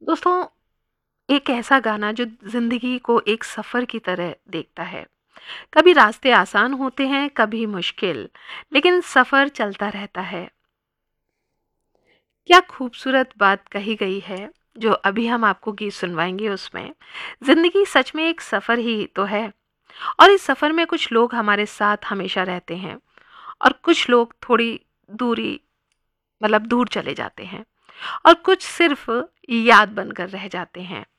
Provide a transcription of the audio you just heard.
दोस्तों, एक ऐसा गाना जो ज़िंदगी को एक सफ़र की तरह देखता है। कभी रास्ते आसान होते हैं, कभी मुश्किल, लेकिन सफ़र चलता रहता है। क्या खूबसूरत बात कही गई है, जो अभी हम आपको गीत सुनवाएँगे उसमें। ज़िंदगी सच में एक सफ़र ही तो है और इस सफ़र में कुछ लोग हमारे साथ हमेशा रहते हैं और कुछ लोग थोड़ी दूरी दूर चले जाते हैं और कुछ सिर्फ़ याद बनकर रह जाते हैं।